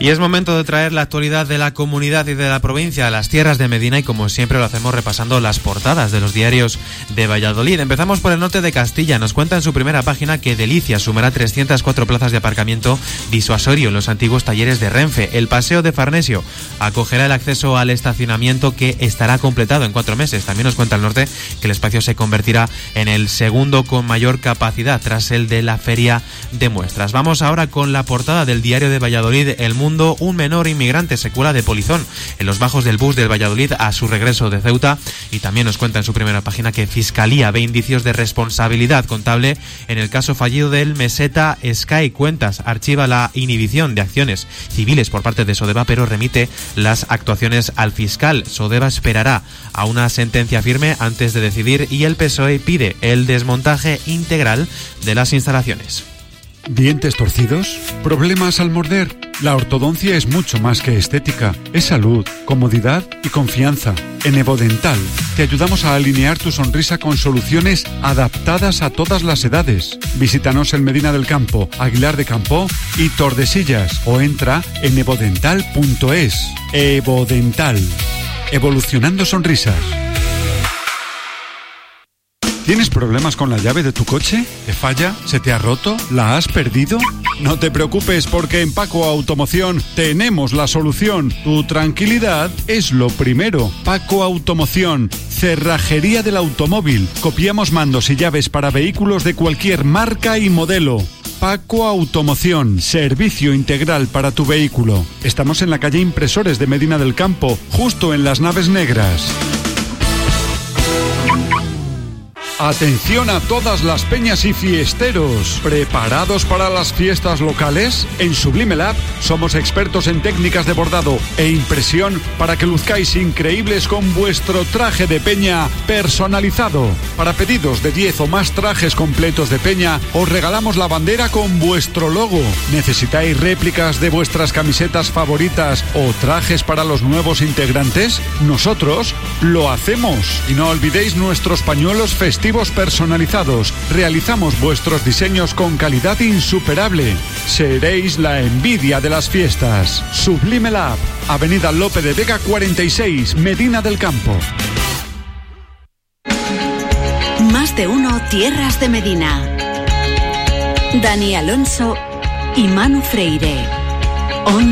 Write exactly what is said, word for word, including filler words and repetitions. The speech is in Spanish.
Y es momento de traer la actualidad de la comunidad y de la provincia a las tierras de Medina, y como siempre lo hacemos repasando las portadas de los diarios de Valladolid. Empezamos por el norte de Castilla. Nos cuenta en su primera página que Delicia sumará trescientas cuatro plazas de aparcamiento disuasorio en los antiguos talleres de Renfe. El Paseo de Farnesio acogerá el acceso al estacionamiento, que estará completado en cuatro meses. También nos cuenta el norte que el espacio se convertirá en el segundo con mayor capacidad tras el de la Feria de Muestras. Vamos ahora con la portada del diario de Valladolid, El Mundo. Un menor inmigrante se cuela de polizón en los bajos del bus del Valladolid a su regreso de Ceuta. Y también nos cuenta en su primera página que Fiscalía ve indicios de responsabilidad contable en el caso fallido del Meseta Sky Cuentas. Archiva la inhibición de acciones civiles por parte de Sodeva, pero remite las actuaciones al fiscal. Sodeva esperará a una sentencia firme antes de decidir, y el P S O E pide el desmontaje integral de las instalaciones. ¿Dientes torcidos? ¿Problemas al morder? La ortodoncia es mucho más que estética. Es salud, comodidad y confianza. En Evodental te ayudamos a alinear tu sonrisa con soluciones adaptadas a todas las edades. Visítanos en Medina del Campo, Aguilar de Campoo y Tordesillas, o entra en evodental punto es. Evodental. Evolucionando sonrisas. ¿Tienes problemas con la llave de tu coche? ¿Te falla? ¿Se te ha roto? ¿La has perdido? No te preocupes, porque en Paco Automoción tenemos la solución. Tu tranquilidad es lo primero. Paco Automoción, cerrajería del automóvil. Copiamos mandos y llaves para vehículos de cualquier marca y modelo. Paco Automoción, servicio integral para tu vehículo. Estamos en la calle Impresores de Medina del Campo, justo en las Naves Negras. Atención a todas las peñas y fiesteros. ¿Preparados para las fiestas locales? En Sublime Lab somos expertos en técnicas de bordado e impresión para que luzcáis increíbles con vuestro traje de peña personalizado. Para pedidos de diez o más trajes completos de peña, os regalamos la bandera con vuestro logo. ¿Necesitáis réplicas de vuestras camisetas favoritas o trajes para los nuevos integrantes? Nosotros lo hacemos. Y no olvidéis nuestros pañuelos festivos personalizados. Realizamos vuestros diseños con calidad insuperable. Seréis la envidia de las fiestas. Sublime Lab, Avenida Lope de Vega cuarenta y seis, Medina del Campo. Más de uno, Tierras de Medina. Dani Alonso y Manu Freire. On